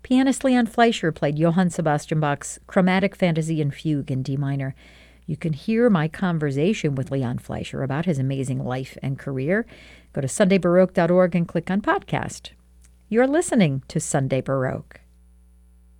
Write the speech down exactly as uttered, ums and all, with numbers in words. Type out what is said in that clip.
Pianist Leon Fleischer played Johann Sebastian Bach's Chromatic Fantasy and Fugue in D minor. You can hear my conversation with Leon Fleischer about his amazing life and career. Go to sunday baroque dot org and click on podcast. You're listening to Sunday Baroque.